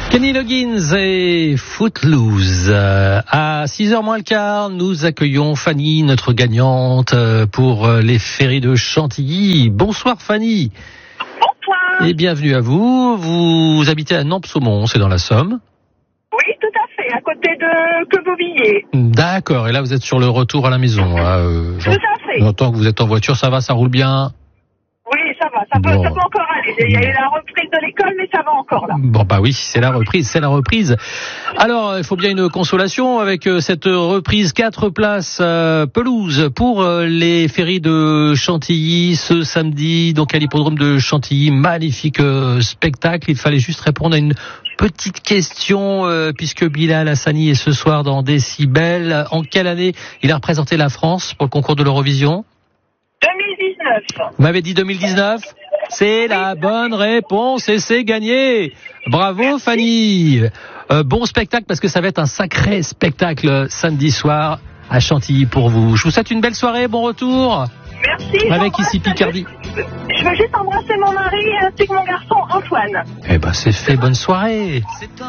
Kenny Loggins et Footloose. À 6h moins le quart, nous accueillons Fanny, notre gagnante, pour les ferries de Chantilly. Bonsoir Fanny. Bonsoir. Et bienvenue à vous. Vous habitez à Nampes-Saumon, c'est dans la Somme. Oui, tout à fait, à côté de Quebeauvillé. D'accord, et là vous êtes sur le retour à la maison. Tout à fait. J'entends que vous êtes en voiture, ça va, ça roule bien? Oui, ça va, ça peut encore aller. Il y a eu la reprise de l'école, mais ça va encore là. Bon bah oui, c'est la reprise. Alors, il faut bien une consolation avec cette reprise 4 places pelouse pour les ferries de Chantilly ce samedi, donc à l'hippodrome de Chantilly. Magnifique spectacle. Il fallait juste répondre à une petite question puisque Bilal Hassani est ce soir dans Décibel. En quelle année il a représenté la France pour le concours de l'Eurovision? 2019. Vous m'avez dit 2019? C'est la bonne réponse et c'est gagné. Bravo Fanny. Bon spectacle parce que ça va être un sacré spectacle samedi soir à Chantilly pour vous. Je vous souhaite une belle soirée, bon retour. Merci. Avec ici Picardie. Je veux juste embrasser mon mari ainsi que mon garçon Antoine. Eh ben c'est fait, bonne soirée.